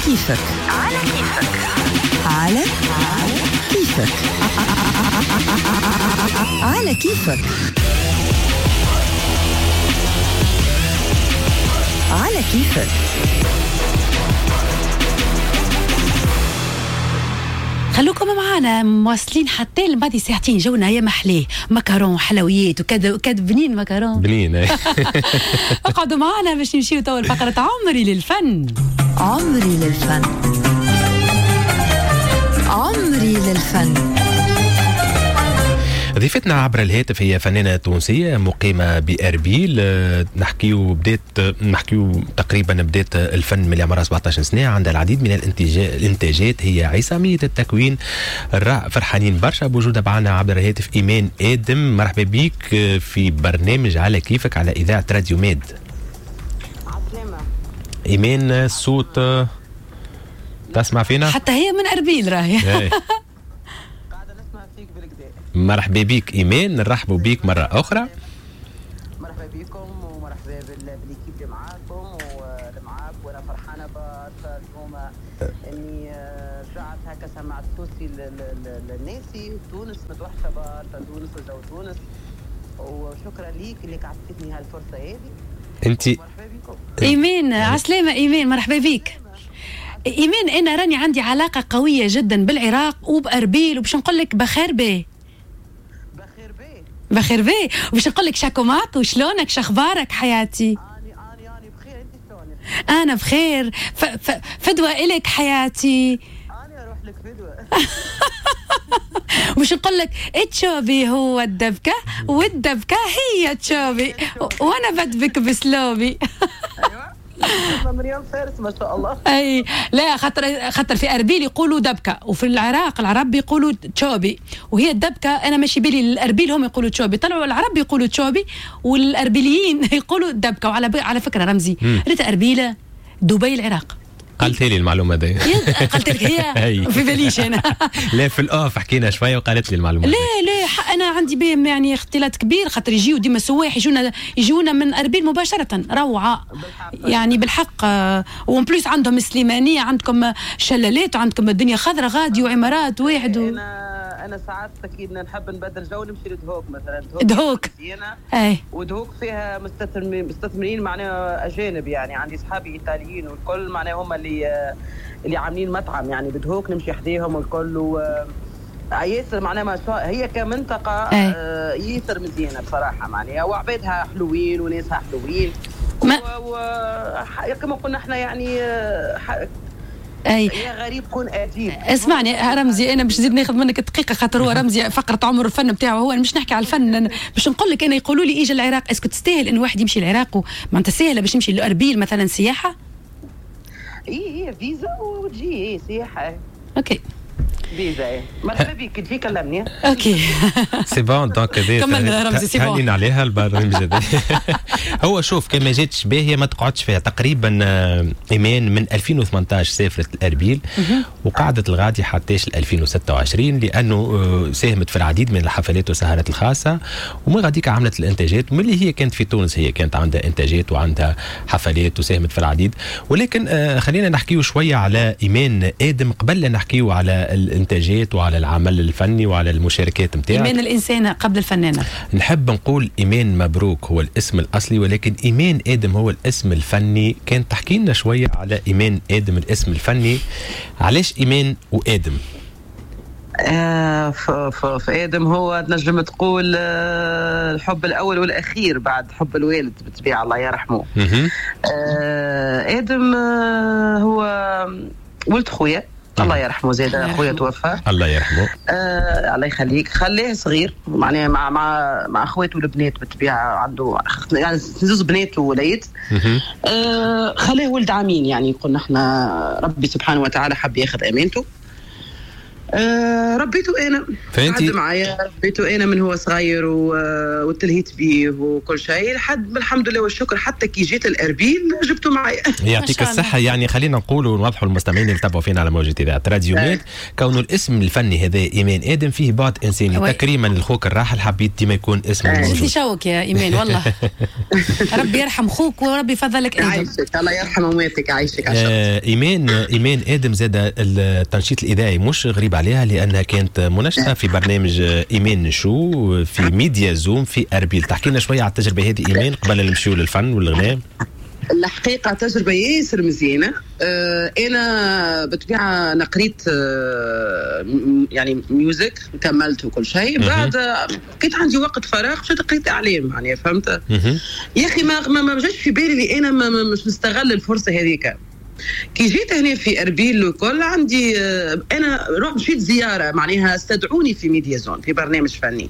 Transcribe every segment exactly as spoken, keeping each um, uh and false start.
كيفك على كيفك على كيفك على كيفك على كيفك. خلوكم معنا مواصلين حتى لبعد ساعتين. جونا يا محليه مكرون حلويات وكذا وكذا بنين مكرون بنين. اقعدوا معنا باش نمشيو تو لفقرة عمري للفن. عمري للفن عمري للفن. ضيفتنا عبر الهاتف هي فنانة تونسية مقيمة بأربيل. نحكيو بدات نحكيو تقريبا بدات الفن من عمرها سبعطاش سنة. عندها العديد من الانتاجات. هي عصامية التكوين. فرحانين برشا بوجودها معنا عبر الهاتف إيمان آدم. مرحبا بيك في برنامج على كيفك على إذاعة راديو ميد. عسلامة إيمان. الصوت تسمع فينا؟ حتى هي من أربيل راهي. مرحبا بيك إيمان. نرحبوا بيك مرة أخرى. مرحبا بكم ومرحبا بالكيب اللي معاكم واللي معاك. وأنا فرحانة برشا اليوم إني رجعت هكا سمعت صوتي للناسي وتونس متوحشة برشا تونس وجو تونس. وشكرا ليك اللي عطيتني هالفرصة هذه. أنت مرحبا بكم إيمان. عسلامة إيمان. مرحبا بيك إيمان. أنا راني عندي علاقة قوية جدا بالعراق وبأربيل وباش نقول لك بخير بيه بخير بيه وباش نقول لك شاكو معك وشلونك شخبارك حياتي. اني اني اني بخير. انت شلونك؟ انا بخير. ف... ف... فدوى الك حياتي. انا اروح لك فدوى. وباش نقول لك تشوبي هو الدبكه والدبكه هي تشوبي وانا بدبك بسلوبي. ايوه مريم فارس ما شاء الله. اي لا خاطر خاطر في اربيل يقولوا دبكه وفي العراق العرب يقولوا تشوبي. وهي الدبكه انا ماشي بالي الاربيل هم يقولوا تشوبي. طلعوا العرب يقولوا تشوبي والاربيليين يقولوا دبكه. وعلى ب... على فكره رمزي ريت اربيله دبي العراق. قالت لي المعلومه دي. قلت لك هي في باليش انا. لا في الاوف حكينا شويه وقالت لي المعلومه. لا لا انا عندي بهم يعني اختلاط كبير خاطر يجيو ديما سواح يجونا يجونا من اربيل مباشره روعه يعني بالحق. وان بليس عندهم السليمانيه عندكم شلالات وعندكم الدنيا خضراء غادي وعمارات واحد و... انا انا ساعات اكيد نحب نبدل جو نمشي لدهوك مثلا. دهوك اي ودهوك فيها مستثمرين مستثمرين معناها اجانب يعني. عندي اصحابي ايطاليين والكل معناها هم اللي اللي عاملين مطعم يعني بدهوك نمشي حديهم والكل. و ياسر معناها ما شاء هي كمنطقه ياسر مزيانه بصراحه معناها. وعبادها حلوين وناسها حلوين. ما و... كما قلنا احنا يعني اي يا غريب كون اديب. اسمعني رمزي انا باش نزيد ناخذ منك دقيقه خاطر هو رمزي فقره عمر الفن بتاعه هو. مش نحكي على الفن باش نقول لك انا يقولوا لي اجي العراق اسكو تستاهل ان واحد يمشي العراق معناتها سهله باش يمشي لاربيل مثلا سياحه. اي هي فيزا وتجي اي سياحه. اوكي فيزا. مرحبا بك تجي كلمني. اوكي سي بون دونك كملنا رمزي سي بون. عليها البرنامج هذا. هو شوف كما جاتش باهيه ما تقعدش فيها. تقريبا ايمان من ألفين وثمانطاش سافرت الاربيل وقعدت الغادي حتى ألفين وستة وعشرين لانه ساهمت في العديد من الحفلات والسهرات الخاصه. ومن غاديك عملت الانتاجات. ومن اللي هي كانت في تونس هي كانت عندها انتاجات وعندها حفلات وساهمت في العديد. ولكن خلينا نحكيو شويه على ايمان آدم قبل لا نحكيو على الانتاجات وعلى العمل الفني وعلى المشاركات نتاعك. ايمان الانسانه قبل الفنانه. نحب نقول ايمان مبروك هو الاسم الاصلي ولكن ايمان آدم هو الاسم الفني. كان تحكي لنا شويه على ايمان آدم الاسم الفني. علاش ايمان وآدم؟ آه في آدم هو تنجم تقول آه الحب الأول والأخير بعد حب الوالد بالطبيعة الله يرحمه. آه آدم آه هو ولد خويا الله يرحمه. زاد اخويا توفى الله يرحمه. آه الله يخليك. خليه صغير معناها مع مع مع اخواته البنات بالطبيعه. عنده يعني زوج بنات ووليد. آه خليه ولد عامين يعني. قلنا احنا ربي سبحانه وتعالى حب ياخذ امانته. آه ربيته انا فانتي قعد معايا ربيته انا من هو صغير وتلهيت بيه وكل شيء لحد الحمد لله والشكر حتى كي جيت الاربيل جبته معايا. يعطيك الصحه. يعني خلينا نقولوا ونوضحوا المستمعين اللي تابعوا فينا على موجة اذاعه راديو ميت كونه الاسم الفني هذا ايمان ادم فيه بعد انساني تكريما للخوك الراحل حبيت ديما يكون اسمه آه. موجود. شوك يا ايمان والله. ربي يرحم خوك وربي يفضلك ادم. عايشك الله يرحم امواتك عايشك عشان آه ايمان ايمان ادم زاد التنشيط الاذاعي مش غريب عليها لانها كانت منشطه في برنامج ايمان شو في ميديا زوم في اربيل. تحكي لنا شويه على التجربه هذه ايمان قبل نمشيو للفن والغناء. الحقيقه تجربه ياسر مزيانه. آه انا بالطبيعه انا قريت آه يعني ميوزك كملت وكل شيء. بعد لقيت عندي وقت فراغ مشيت قريت اعلام يعني فهمت. يا اخي ما ما جاش في بالي لي انا ما مش نستغل الفرصه هذيك. كي جيت هنا في اربيل وكل عندي آه انا رحت مشيت زياره معناها استدعوني في ميديا زون في برنامج فني.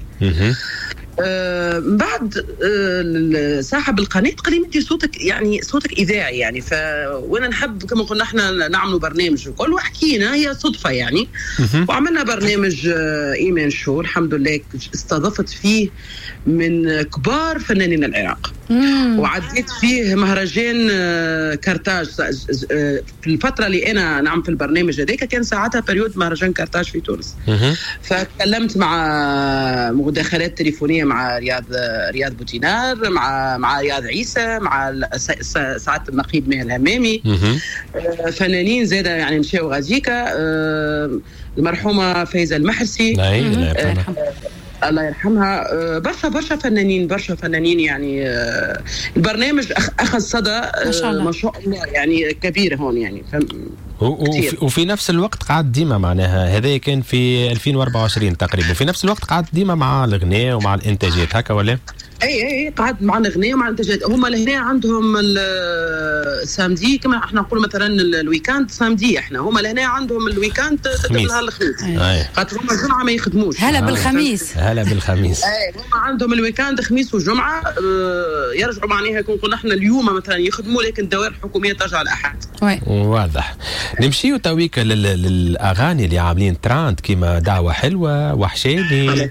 آه بعد آه صاحب القناه قال لي انت صوتك يعني صوتك اذاعي يعني ف وانا نحب كما قلنا احنا نعملوا برنامج وكل وحكينا هي صدفه يعني. وعملنا برنامج آه ايمان شو الحمد لله استضفت فيه من كبار فنانين العراق. وعديت فيه مهرجان آه كارتاج آه في الفتره اللي انا نعم في البرنامج هذاك كان ساعتها بريود مهرجان كارتاج في تونس. فتكلمت مع مداخلات تليفونيه مع رياض رياض بوتينار مع مع رياض عيسى مع سعاده النقيب ماهر الهمامي. آه فنانين زاده يعني مشاو غاديكا. آه المرحومه فايزه المحرسي آه الله يرحمها. آه برشا برشا فنانين برشا فنانين يعني. آه البرنامج اخذ صدى آه ما شاء الله ما شاء الله يعني كبير هون يعني وفي, وفي نفس الوقت قعد ديما معناها هذا كان في ألفين وأربعة وعشرين تقريبا. وفي نفس الوقت قعد ديما مع الغناء ومع الانتاجات هكا ولا؟ اي اي قعد مع الغناء ومع الانتاجات. هما لهنا عندهم السامدي كما احنا نقول مثلا الويكاند سامدي. احنا هما لهنا عندهم الويكاند نهار الخميس خاطر هما الجمعه ما يخدموش. هلا بالخميس هلا بالخميس. اي هما عندهم الويكاند خميس وجمعه. اه يرجعوا معناها يكون قلنا احنا اليوم مثلا يخدموا لكن الدوائر الحكوميه ترجع الاحد. واضح. نمشيو تويك للاغاني اللي عاملين تراند كيما دعوه حلوه وحشاني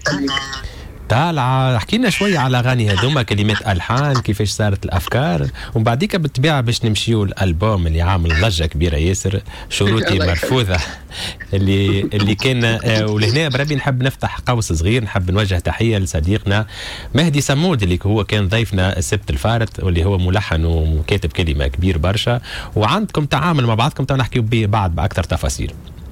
طالعه. احكي لنا شويه على اغاني هذوما كلمات الحان كيفاش صارت الافكار ومن بعديك بالطبيعه باش نمشيو الالبوم اللي عامل ضجه كبيره ياسر شروطي مرفوضه اللي اللي كان آه ولهنا بربي نحب نفتح قوس صغير نحب نوجه تحيه لصديقنا مهدي سمود اللي هو كان ضيفنا السبت الفارط واللي هو ملحن وكاتب كلمه كبير برشا وعندكم تعامل مع بعضكم تو نحكيو به بعد باكثر تفاصيل.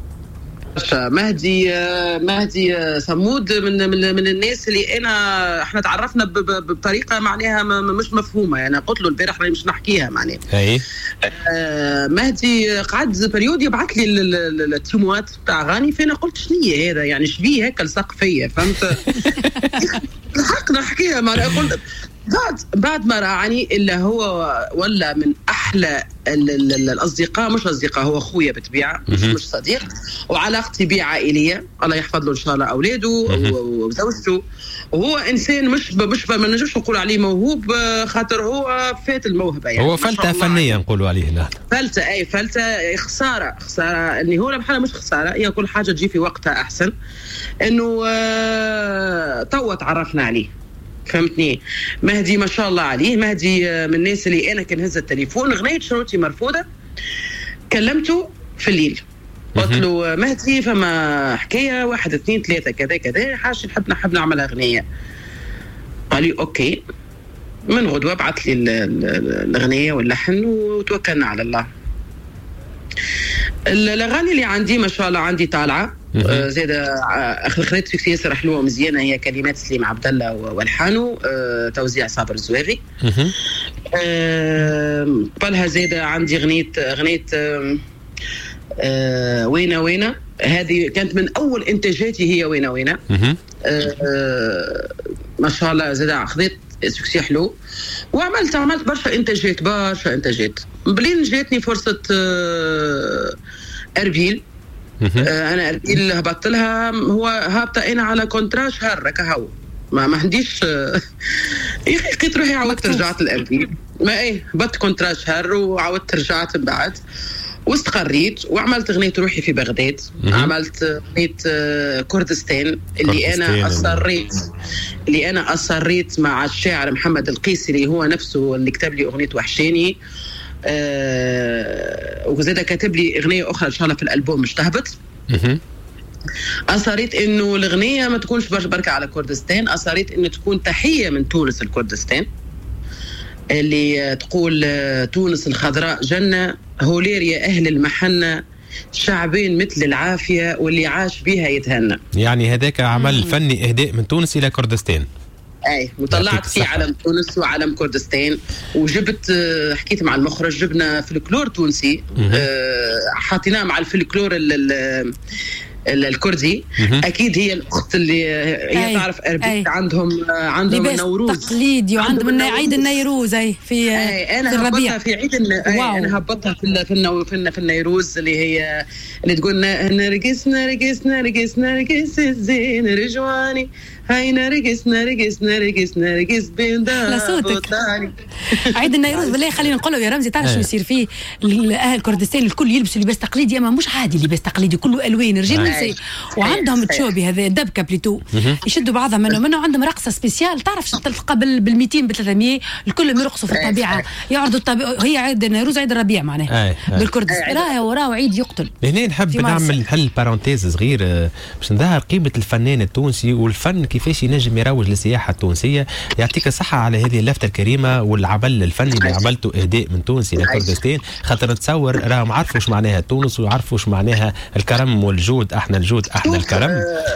مهدي مهدي صمود من من من الناس اللي انا احنا تعرفنا بطريقه معناها مش مفهومه يعني قلت له البارح مش نحكيها معناها. اي آه مهدي قعد بريود يبعث لي التيموات تاع اغاني فانا قلت شنو هي هذا يعني شبيه هيك لصق فيا فهمت. الحق نحكيها معناها قلت بعد بعد ما راني الا هو ولا من احلى ال ال الاصدقاء مش اصدقاء هو اخويا بالطبيعه مش مش صديق وعلاقتي بيه عائليه الله يحفظ له ان شاء الله اولاده وزوجته وهو انسان مش مش ما نجمش نقول عليه موهوب خاطر هو فات الموهبه يعني هو فلته فنيه نقولوا عليه هنا فلته اي فلته خساره خساره اني هو بحالها مش خساره هي كل حاجه تجي في وقتها احسن انه آه تو تعرفنا عليه فهمتني. مهدي ما شاء الله عليه مهدي من الناس اللي انا كان هز التليفون غنية شروطي مرفوضه كلمته في الليل قلت له مهدي فما حكايه واحد اثنين ثلاثه كذا كذا حاجه نحب نحب نعمل اغنيه. قال لي اوكي من غدوه بعث لي الاغنيه واللحن وتوكلنا على الله. الاغاني اللي عندي ما شاء الله عندي طالعه آه زيادة اخر خليت سكسي ياسر حلوه مزيانه هي كلمات سليم عبد الله والحانه آه توزيع صابر الزويري. آه قبلها زيادة عندي غنيت غنيت آه آه وينه وينه هذه كانت من اول انتاجاتي هي وينه وينه. آه ما شاء الله زيادة خذيت سكسي حلو وعملت عملت برشا انتاجات برشا انتاجات بلين جاتني فرصه آه اربيل. آه انا اربيل هبطت لها هو هابطه انا على كونترا شهر كهو ما ما عنديش آه يا اخي لقيت روحي عاودت رجعت لاربيل ما ايه هبطت كونترا شهر وعاودت رجعت من بعد واستقريت وعملت اغنيه روحي في بغداد. م- عملت اغنيه كردستان اللي انا اصريت اللي انا اصريت مع الشاعر محمد القيسي اللي هو نفسه اللي كتب لي اغنيه وحشاني. أه وزاد كاتب لي اغنيه اخرى ان شاء الله في الالبوم مش تهبط. اصريت انه الاغنيه ما تكونش بركه على كردستان، اصريت انه تكون تحيه من تونس لكردستان اللي تقول تونس الخضراء جنه، هولير يا اهل المحنه، شعبين مثل العافيه واللي عاش بيها يتهنى. يعني هذاك عمل فني اهداء من تونس الى كردستان. اي وطلعت فيه علم تونس وعلم كردستان، وجبت حكيت مع المخرج جبنا فلكلور تونسي حاطيناه مع الفلكلور الكردي. اكيد هي الاخت اللي هي أي. تعرف اربيل عندهم عندهم النوروز تقليدي وعندهم عيد النيروز اي في أي. انا في الربيع في عيد انا هبطها في في في النيروز اللي هي اللي تقول نرقص نرقص نرقص نرقص الزين رجواني هاي نرقص نرقص نرقص نرقص بين صوتك. عيد النيروز بالله خلينا نقوله يا رمزي، تعرف شو يصير فيه؟ اهل كردستان الكل يلبسوا لباس تقليدي، اما مش عادي لباس تقليدي كله الوان رجال ونساء، وعندهم تشوبي هذا دبكه بليتو يشدوا بعضهم منه منه عندهم رقصه سبيسيال. تعرف تلقى بال مئتين ب ثلاثمية الكل يرقصوا في الطبيعه يعرضوا الطبيعة. هي عيد النيروز عيد الربيع معناها بالكردستان راه وراه عيد يقتل. هنا نحب نعمل حل بارونتيز صغير باش نظهر قيمه الفنان التونسي والفن كيفاش ينجم يروج للسياحه التونسيه. يعطيك الصحه على هذه اللفته الكريمه والعمل الفني اللي عملته اهداء من تونس الى كردستان، خاطر نتصور راهم عرفوا واش معناها تونس ويعرفوا واش معناها الكرم والجود. احنا الجود احنا الكرم.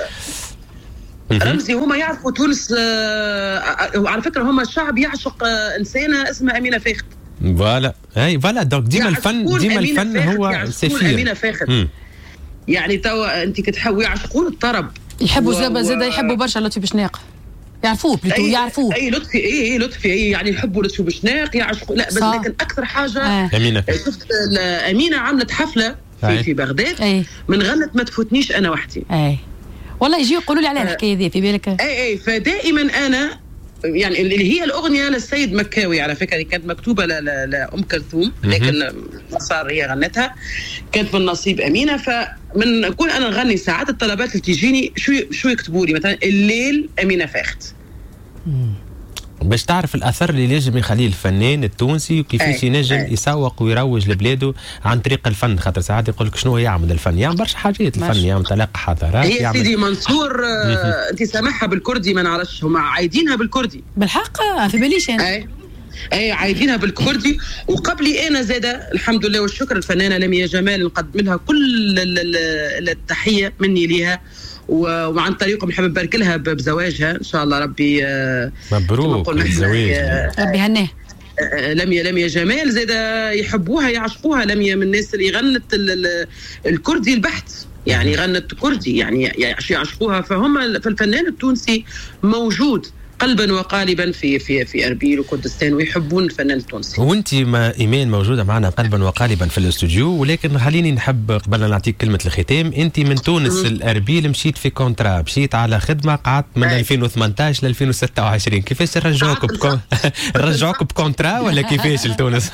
رمزي هما يعرفوا تونس، وعلى فكره هما الشعب يعشق انسانه اسمها امينه فاخت. فوالا اي فوالا دونك ديما الفن ديما الفن هو سفير. امينه فاخت يعني توا انت كتحاول يعشقون الطرب، يحبوا و... زبا زبا يحبوا برشا لطفي بشناق، يعرفوه بليتو يعرفوه اي لطفي اي اي لطفي اي يعني يحبوا لطفي بشناق يعشقوا. لا بس صح. لكن اكثر حاجه آه. امينه شفت امينه عملت حفله في, في بغداد أي. من غنت ما تفوتنيش انا وحدي. اي والله يجيو يقولوا لي على الحكايه ذي في بالك. اي اي فدائما انا يعني اللي هي الاغنيه للسيد مكاوي على فكره كانت مكتوبه لام كلثوم لكن صار هي غنتها كانت من نصيب امينه. فمن نكون انا نغني ساعات الطلبات اللي تجيني شو شو يكتبوا لي مثلا الليل امينه فاخت باش تعرف الاثر اللي ينجم يخليه الفنان التونسي وكيفاش ينجم أي. يسوق ويروج لبلاده عن طريق الفن. خاطر ساعات يقول لك شنو يعمل الفن، يعمل برشا حاجات الفن، يعمل تلاقي حضارات. هي سيدي منصور آه انت سامعها بالكردي ما نعرفش هما عايدينها بالكردي بالحق في باليش انا اي اي عايدينها بالكردي. وقبلي انا زاده الحمد لله والشكر الفنانه لميا جمال نقدم لها كل التحيه مني ليها، وعن طريقهم نحب نبارك لها بزواجها ان شاء الله. ربي مبروك الزواج، ربي هناه. لميا لميا جمال زاده يحبوها يعشقوها. لميا من الناس اللي غنت الكردي البحت، يعني غنت كردي يعني يعشقوها. فهم فالفنان التونسي موجود قلبا وقالبا في في في اربيل وكردستان ويحبون الفنان التونسي. وانت ما ايمان موجوده معنا قلبا وقالبا في الاستوديو، ولكن خليني نحب قبل ما نعطيك كلمه الختام، انت من تونس الاربيل مشيت في كونترا، مشيت على خدمه قعدت من أي. ألفين وثمانية عشر ل ألفين وستة وعشرين، كيفاش رجعوك بكون رجعوك بكونترا ولا كيفاش لتونس؟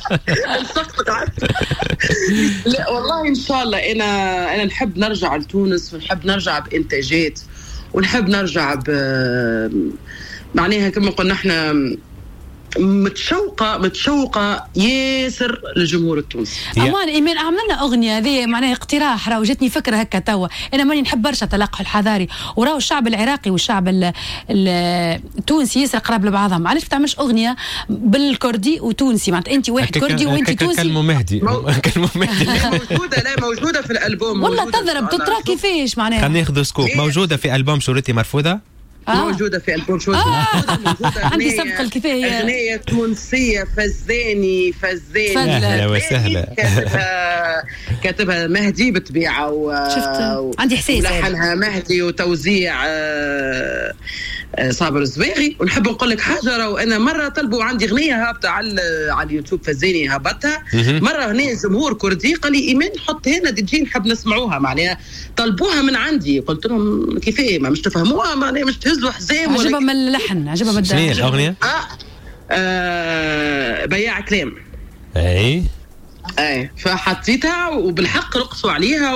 لا والله ان شاء الله انا انا نحب نرجع لتونس ونحب نرجع بانتاجات ونحب نرجع ب معناها كما قلنا احنا متشوقه متشوقه ياسر للجمهور التونسي. امان ايمان عملنا لنا اغنيه هذه معناها اقتراح، راهو جاتني فكره هكا توا. انا ماني نحب برشا التلقح الحضاري، وراهو الشعب العراقي والشعب التونسي ياسر قراب لبعضهم. علاش ما تعملش اغنيه بالكردي وتونسي؟ معناتها انت واحد كردي وانت تونسي. كلمه مهدي كلمه مهدي موجوده. لا موجوده في الالبوم والله تضرب تترى كيفاش معناها. خلينا ناخذ سكوب. موجوده في البوم شريطي مرفوضه. آه. موجودة في ألبوم شو آه. عندي سبق الكفاية أغنية تونسية فزاني فزاني أهلا وسهلا كاتبها كاتبها مهدي بطبيعة و... شفت عندي إحساس لحنها مهدي وتوزيع آه صابر الزبيغي. ونحب نقول لك حاجه، راهو انا مره طلبوا عندي اغنيه هابطه على على اليوتيوب فزاني هبطها مره. هنا جمهور كردي قال لي ايمان حط هنا دي جي نحب نسمعوها، معناها طلبوها من عندي. قلت لهم كيفاه ما مش تفهموها، معناها مش تهزوا حزام ولا عجبها من اللحن، عجبها من شنو الاغنيه؟ آه. آه بياع كلام. اي اي فحطيتها وبالحق رقصوا عليها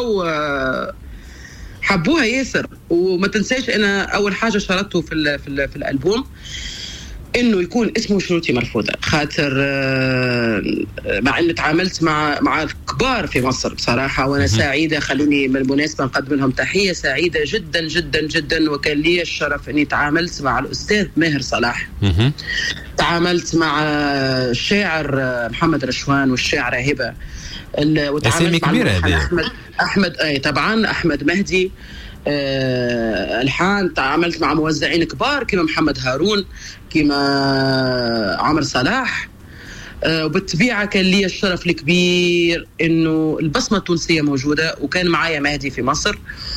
وحبوها ياسر. وما تنساش انا اول حاجه شرطته في ال في, ال في الالبوم انه يكون اسمه شروطي مرفوضه، خاطر مع اني تعاملت مع مع الكبار في مصر بصراحه وانا سعيده. خلوني بالمناسبه نقدم لهم تحيه سعيده جدا جدا جدا، وكان لي الشرف اني تعاملت مع الاستاذ ماهر صلاح، تعاملت مع الشاعر محمد رشوان والشاعره هبه، وتعاملت مع احمد احمد اي طبعا احمد مهدي أه الحان. تعاملت مع موزعين كبار كما محمد هارون، كما عمر صلاح. أه وبالطبيعة كان لي الشرف الكبير انه البصمة التونسية موجودة، وكان معايا مهدي في مصر،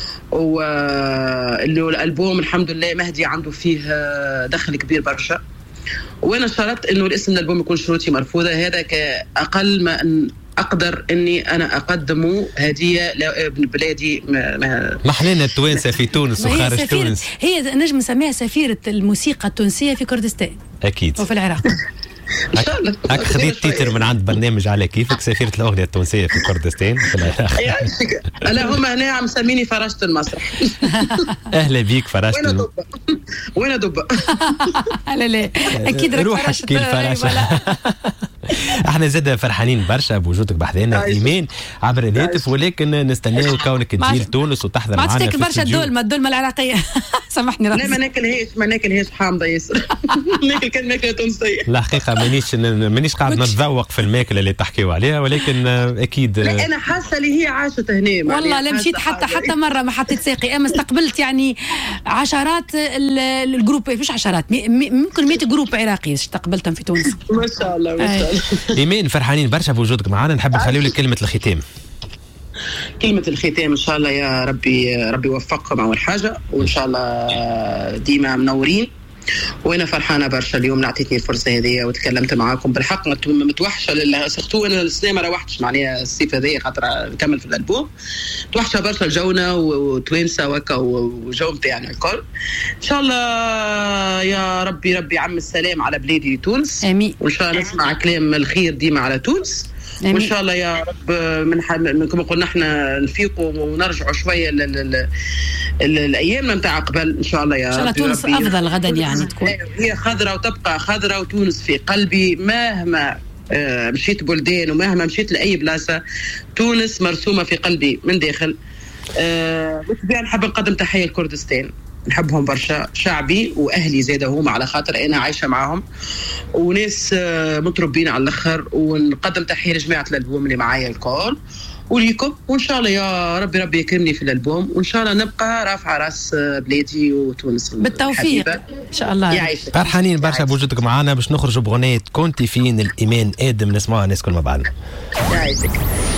واللي هو الالبوم الحمد لله مهدي عنده فيه دخل كبير برشا. وانا شرطت انه الاسم الالبوم يكون شروطي مرفوضة، هذا كأقل ما أن اقدر اني انا اقدمه هديه لابن بلادي. محلنا التوانسه في تونس وخارج تونس، هي نجم نسميها سفيره الموسيقى التونسيه في كردستان اكيد وفي العراق. ان شاء الله. هاك خذيت تيتر من عند برنامج على كيفك، سفيره الاغنيه التونسيه في كردستان في العراق. لا هم هنا عم مسميني فراشة المسرح. اهلا بيك فراشة. وين دبه وين دبه لا لا اكيد روحك كي الفراشه. احنا زاد فرحانين برشا بوجودك بحذانا ايمان عبر الهاتف، ولكن نستناو كونك تجي لتونس وتحضر معنا في الاستوديو. ما برشا الدولمه الدولمه العراقيه. سامحني لا ما ناكلهاش ما ناكلهاش حامضه ياسر. ناكل كان ماكله تونسيه. لا حقيقه مانيش مانيش قاعد نتذوق في الماكله اللي تحكيوا عليها، ولكن اكيد لا انا حاسه اللي هي عاشت هنا والله. لا مشيت حتى حتى مره ما حطيت ساقي، اما استقبلت يعني عشرات الجروب، مش عشرات، ممكن مئة جروب عراقي استقبلتهم في تونس. ما شاء الله ما شاء الله. ايمان فرحانين برشا بوجودك معنا، نحب نخليو لك كلمه الختام. كلمة الختام إن شاء الله يا ربي ربي يوفقكم أول حاجة، وإن شاء الله ديما منورين. وأنا فرحانة برشا اليوم نعطيتني الفرصة هذه وتكلمت معاكم. بالحق متوحشة لله سختو أنا السنة ما روحتش معناها الصيف هذه خاطر نكمل في الألبوم. متوحشة برشا الجونة وتوانسة وكا وجو متاعنا الكل. إن شاء الله يا ربي ربي عم السلام على بلادي تونس. آمين. وإن شاء الله نسمع كلام الخير ديما على تونس. أمين. وإن شاء الله يا رب من, من كما قلنا احنا نفيقوا ونرجعوا شوية الأيام متاع قبل إن شاء الله يا رب. إن شاء الله تونس أفضل غدا يعني تكون. هي خضرة وتبقى خضرة، وتونس في قلبي مهما آه مشيت بلدان ومهما مشيت لأي بلاصة تونس مرسومة في قلبي من داخل. آه بالطبيعة نحب نقدم تحية لكردستان، نحبهم برشا، شعبي واهلي زاده هما على خاطر انا عايشه معاهم وناس متربين على الاخر. ونقدم تحيه لجماعه الالبوم اللي معايا الكل وليكم، وان شاء الله يا ربي ربي يكرمني في الالبوم، وان شاء الله نبقى رافعه راس بلادي وتونس بالتوفيق ان شاء الله. فرحانين برشا بوجودك معنا. باش نخرجوا باغنيه كنتي فين الايمان ادم نسمعها الناس كل مع بعضنا. يعيشك.